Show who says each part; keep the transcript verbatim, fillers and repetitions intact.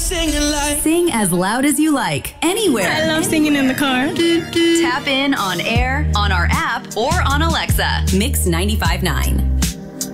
Speaker 1: singing like.
Speaker 2: Sing as loud as you like, anywhere.
Speaker 3: I love singing in the car.
Speaker 2: Tap in on air, on our app, or on Alexa. Mix ninety-five point nine.